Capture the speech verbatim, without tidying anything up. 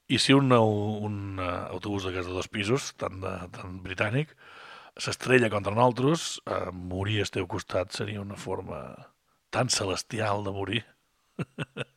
I si un, un eh, autobús d'aquests de dos pisos, tan, de, tan britànic, s'estrella contra nosaltres, eh, morir al teu costat seria una forma tan celestial de morir.